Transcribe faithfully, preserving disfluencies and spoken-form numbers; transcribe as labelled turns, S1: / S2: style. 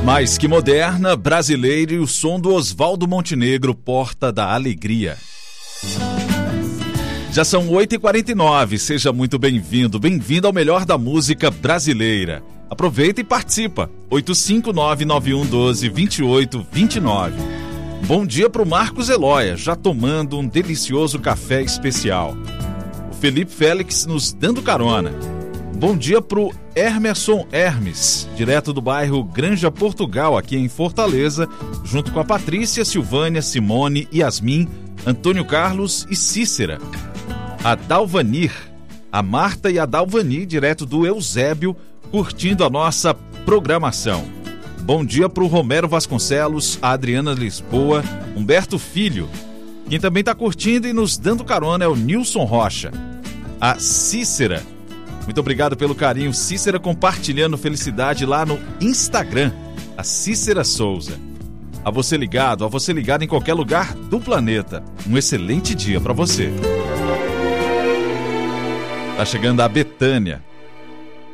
S1: Mais que moderna, brasileira e o som do Oswaldo Montenegro, Porta da Alegria. Já são oito e quarenta e nove, seja muito bem-vindo, bem-vindo ao melhor da música brasileira. Aproveita e participa, oito cinco nove nove um um dois dois oito dois nove. Bom dia para o Marcos Eloia, já tomando um delicioso café especial. O Felipe Félix nos dando carona. Bom dia pro Hermerson Hermes, direto do bairro Granja Portugal, aqui em Fortaleza, junto com a Patrícia, Silvânia, Simone, Yasmin, Antônio Carlos e Cícera. A Dalvanir, a Marta e a Dalvani, direto do Eusébio, curtindo a nossa programação. Bom dia pro Romero Vasconcelos, a Adriana Lisboa, Humberto Filho. Quem também está curtindo e nos dando carona é o Nilson Rocha. A Cícera. Muito obrigado pelo carinho, Cícera, compartilhando felicidade lá no Instagram, a Cícera Souza. A você ligado, a você ligado em qualquer lugar do planeta. Um excelente dia para você. Tá chegando a Betânia.